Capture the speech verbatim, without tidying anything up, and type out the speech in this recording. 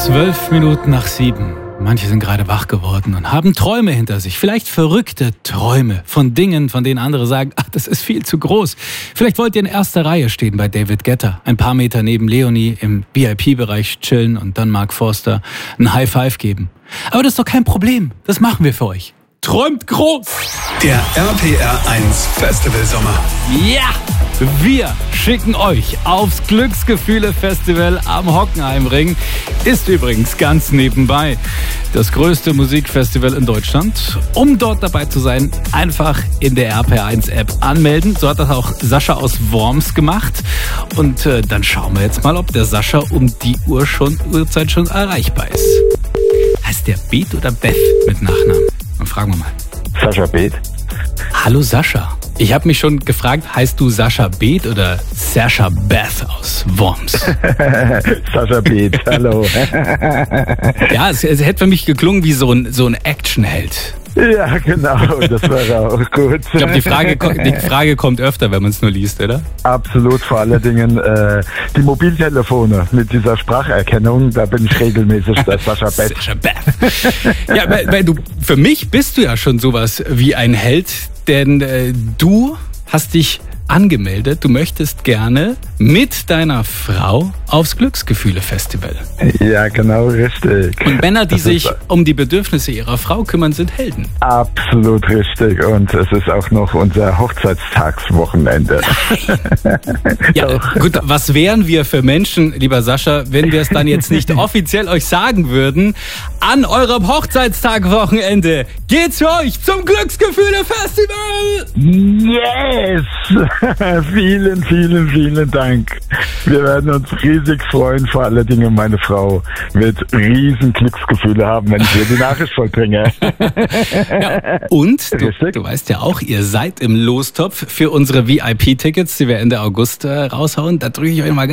Zwölf Minuten nach sieben. Manche sind gerade wach geworden und haben Träume hinter sich. Vielleicht verrückte Träume von Dingen, von denen andere sagen, ach, das ist viel zu groß. Vielleicht wollt ihr in erster Reihe stehen bei David Guetta, ein paar Meter neben Leonie im V I P-Bereich chillen und dann Mark Forster ein High Five geben. Aber das ist doch kein Problem. Das machen wir für euch. Träumt groß! Der R P R eins Festival Sommer. Ja! Wir schicken euch aufs Glücksgefühle-Festival am Hockenheimring. Ist übrigens ganz nebenbei das größte Musikfestival in Deutschland. Um dort dabei zu sein, einfach in der R P R eins App anmelden. So hat das auch Sascha aus Worms gemacht. Und äh, dann schauen wir jetzt mal, ob der Sascha um die Uhr schon, Uhrzeit schon erreichbar ist. Heißt der Beat oder Beth mit Nachnamen? Dann fragen wir mal. Sascha Beat. Hallo Sascha. Ich habe mich schon gefragt, heißt du Sascha Beat oder Sascha Beth aus Worms? Sascha Beat, hallo. Ja, es, es hätte für mich geklungen wie so ein, so ein Actionheld. Ja, genau, das wäre auch gut. Ich glaube, die Frage, die Frage kommt öfter, wenn man es nur liest, oder? Absolut, vor allen Dingen äh, die Mobiltelefone mit dieser Spracherkennung, da bin ich regelmäßig der Sascha Beth. Sascha Beth. Ja, weil, weil du, für mich bist du ja schon sowas wie ein Held, denn äh, du hast dich angemeldet, du möchtest gerne mit deiner Frau aufs Glücksgefühle-Festival. Ja, genau, richtig. Und Männer, die Das sich ist um die Bedürfnisse ihrer Frau kümmern, sind Helden. absolut richtig und es ist auch noch unser Hochzeitstagswochenende. Ja, gut, was wären wir für Menschen, lieber Sascha, wenn wir es dann jetzt nicht offiziell euch sagen würden? An eurem Hochzeitstag-Wochenende geht's für euch zum Glücksgefühle-Festival! Yes! vielen, vielen, vielen Dank. Wir werden uns riesig freuen. Vor allen Dingen meine Frau wird riesen Glücksgefühle haben, wenn ich ihr die Nachricht vollbringe. Ja, und du, du weißt ja auch, ihr seid im Lostopf für unsere V I P-Tickets, die wir Ende August äh, raushauen. Da drücke ich euch mal